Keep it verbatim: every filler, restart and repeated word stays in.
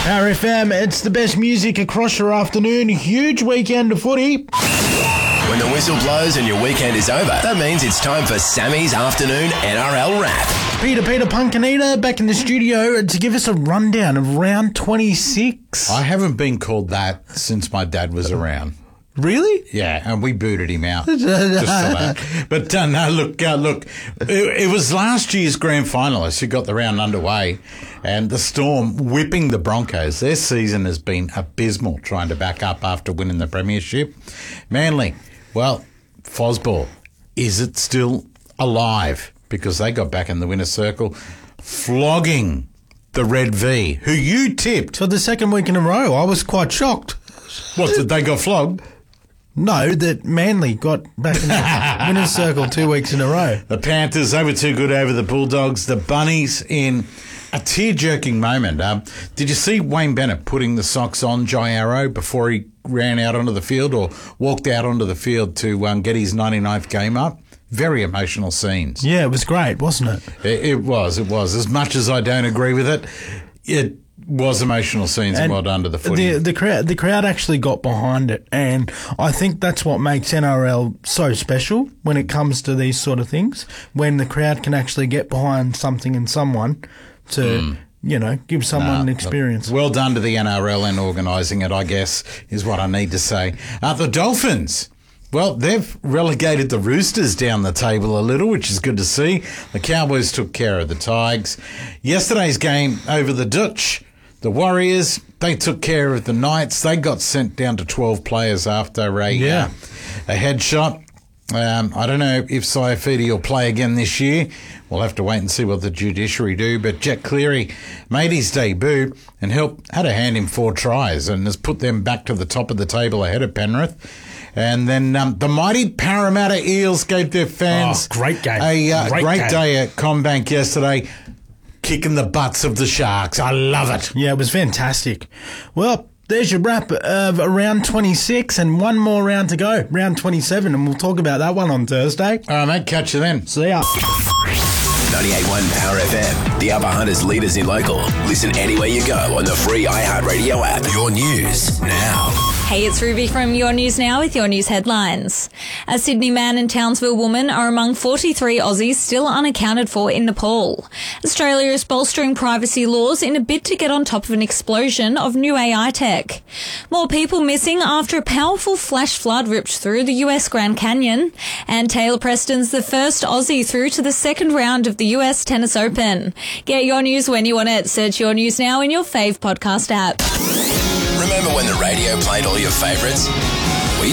Power F M, it's the best music across your afternoon. Huge weekend of footy. When the whistle blows and your weekend is over, that means it's time for Sammy's Afternoon N R L Wrap. Peter Peter Punkanita back in the studio to give us a rundown of round twenty-six. I haven't been called that since my dad was around. Really? Yeah, and we booted him out just for that. But uh, no, look, uh, look, it, it was last year's grand finalists who got the round underway, and the Storm whipping the Broncos. Their season has been abysmal trying to back up after winning the premiership. Manly, well, Fosball, is it still alive? Because they got back in the winner's circle, flogging the Red V, who you tipped. For the second week in a row, I was quite shocked. What, that they got flogged? No, that Manly got back in the winner's circle two weeks in a row. The Panthers, they were too good over the Bulldogs. The Bunnies in a tear-jerking moment. Um, did you see Wayne Bennett putting the socks on Jai Arrow before he ran out onto the field or walked out onto the field to um, get his ninety-ninth game up? Very emotional scenes. Yeah, it was great, wasn't it? It, it was, it was. As much as I don't agree with it, it was emotional scenes, and, and well done to the footy. The, the crowd, the crowd actually got behind it, and I think that's what makes N R L so special when it comes to these sort of things. When the crowd can actually get behind something and someone to, mm. you know, give someone nah, an experience. Well done to the N R L in organising it, I guess, is what I need to say. Uh, the Dolphins. Well, they've relegated the Roosters down the table a little, which is good to see. The Cowboys took care of the Tigers. Yesterday's game over the Dutch, the Warriors, they took care of the Knights. They got sent down to twelve players after a, yeah. uh, a headshot. Um, I don't know if Saifidi will play again this year. We'll have to wait and see what the judiciary do. But Jack Cleary made his debut and helped, had a hand in four tries and has put them back to the top of the table ahead of Penrith. And then um, the mighty Parramatta Eels gave their fans oh, great game. a uh, great, great game. day at CommBank yesterday, kicking the butts of the Sharks. I love it. Yeah, it was fantastic. Well, there's your wrap of round twenty-six and one more round to go, round twenty-seven, and we'll talk about that one on Thursday. All right, mate, catch you then. See ya. ninety-eight point one Power F M, the Upper Hunters leaders in local. Listen anywhere you go on the free iHeartRadio app. Your news now. Hey, it's Ruby from Your News Now with your news headlines. A Sydney man and Townsville woman are among forty-three Aussies still unaccounted for in Nepal. Australia is bolstering privacy laws in a bid to get on top of an explosion of new A I tech. More people missing after a powerful flash flood ripped through the U S Grand Canyon. And Taylor Preston's the first Aussie through to the second round of the U S Tennis Open. Get your news when you want it. Search Your News Now in your fave podcast app. Remember when the radio played all your favourites?